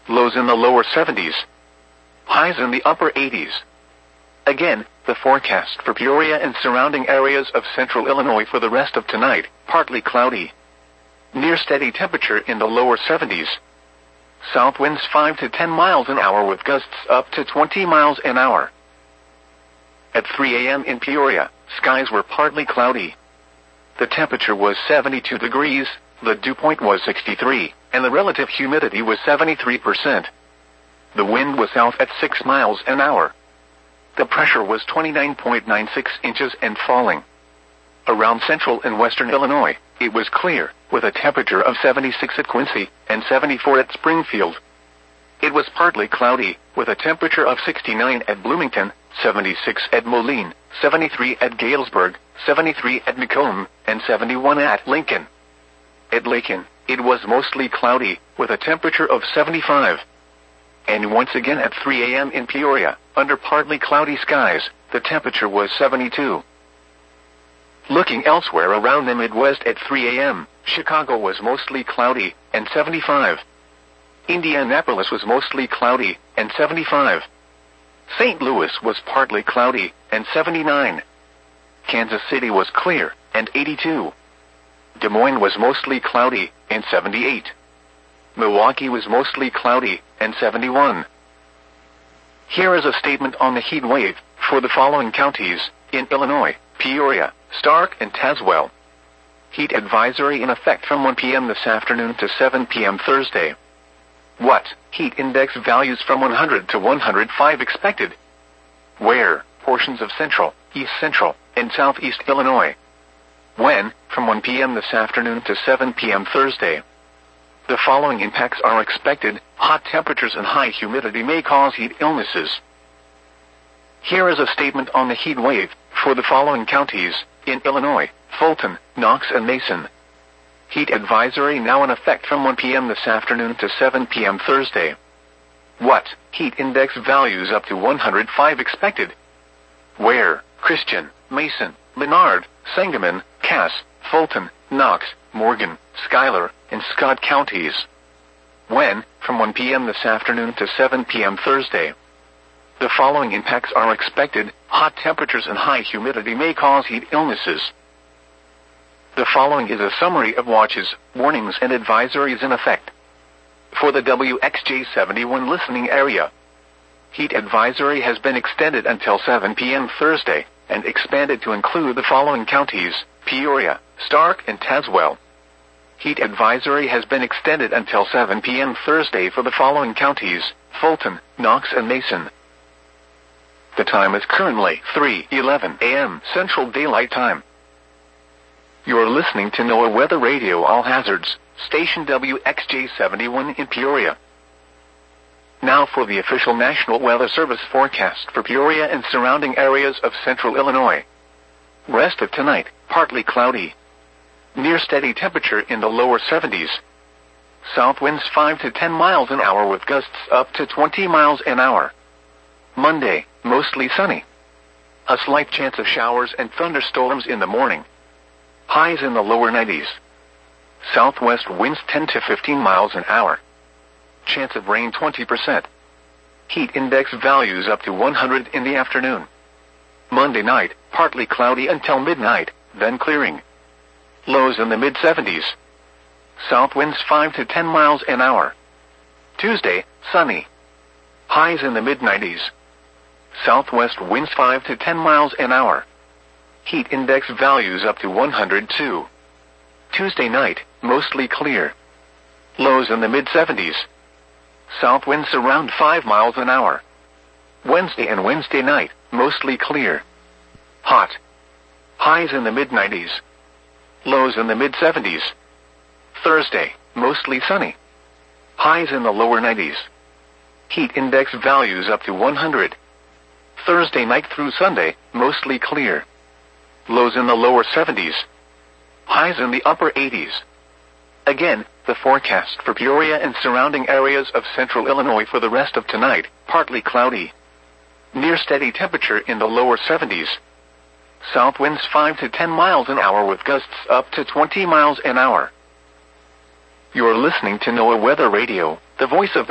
Lows in the lower 70s. Highs in the upper 80s. Again, the forecast for Peoria and surrounding areas of central Illinois for the rest of tonight, partly cloudy. Near steady temperature in the lower 70s. South winds 5 to 10 miles an hour with gusts up to 20 miles an hour. At 3 a.m. in Peoria, skies were partly cloudy. The temperature was 72 degrees, the dew point was 63, and the relative humidity was 73%. The wind was south at 6 miles an hour. The pressure was 29.96 inches and falling. Around central and western Illinois, it was clear, with a temperature of 76 at Quincy and 74 at Springfield. It was partly cloudy, with a temperature of 69 at Bloomington, 76 at Moline, 73 at Galesburg, 73 at Macomb, and 71 at Lincoln. At Lincoln, it was mostly cloudy, with a temperature of 75. And once again at 3 a.m. in Peoria, under partly cloudy skies, the temperature was 72. Looking elsewhere around the Midwest at 3 a.m., Chicago was mostly cloudy, and 75. Indianapolis was mostly cloudy, and 75. St. Louis was partly cloudy, and 79. Kansas City was clear, and 82. Des Moines was mostly cloudy, and 78. Milwaukee was mostly cloudy, and 71. Here is a statement on the heat wave for the following counties in Illinois: Peoria, Stark, and Tazewell. Heat advisory in effect from 1 p.m. this afternoon to 7 p.m. Thursday. What? Heat index values from 100 to 105 expected. Where? Portions of central, east central, and southeast Illinois. When? From 1 p.m. this afternoon to 7 p.m. Thursday. The following impacts are expected. Hot temperatures and high humidity may cause heat illnesses. Here is a statement on the heat wave for the following counties in Illinois: Fulton, Knox, and Mason. Heat advisory now in effect from 1 p.m. this afternoon to 7 p.m. Thursday. What? Heat index values up to 105 expected. Where? Christian, Mason, Menard, Sangamon, Cass, Fulton, Knox, Morgan, Schuyler, and Scott counties. When? From 1 p.m. this afternoon to 7 p.m. Thursday. The following impacts are expected. Hot temperatures and high humidity may cause heat illnesses. The following is a summary of watches, warnings, and advisories in effect. For the WXJ71 listening area, heat advisory has been extended until 7 p.m. Thursday, and expanded to include the following counties: Peoria, Stark, and Tazewell. Heat advisory has been extended until 7 p.m. Thursday for the following counties: Fulton, Knox, and Mason. The time is currently 3:11 a.m. Central Daylight Time. You're listening to NOAA Weather Radio All Hazards, station WXJ71 in Peoria. Now for the official National Weather Service forecast for Peoria and surrounding areas of central Illinois. Rest of tonight, partly cloudy. Near steady temperature in the lower 70s. South winds 5 to 10 miles an hour with gusts up to 20 miles an hour. Monday, mostly sunny. A slight chance of showers and thunderstorms in the morning. Highs in the lower 90s. Southwest winds 10 to 15 miles an hour. Chance of rain 20%. Heat index values up to 100 in the afternoon. Monday night, partly cloudy until midnight, then clearing. Lows in the mid-70s. South winds 5 to 10 miles an hour. Tuesday, sunny. Highs in the mid-90s. Southwest winds 5 to 10 miles an hour. Heat index values up to 102. Tuesday night, mostly clear. Lows in the mid-70s. South winds around 5 miles an hour. Wednesday and Wednesday night, mostly clear. Hot. Highs in the mid-90s. Lows in the mid-70s. Thursday, mostly sunny. Highs in the lower 90s. Heat index values up to 100. Thursday night through Sunday, mostly clear. Lows in the lower 70s. Highs in the upper 80s. Again, the forecast for Peoria and surrounding areas of central Illinois for the rest of tonight, partly cloudy. Near steady temperature in the lower 70s. South winds 5 to 10 miles an hour with gusts up to 20 miles an hour. You're listening to NOAA Weather Radio, the voice of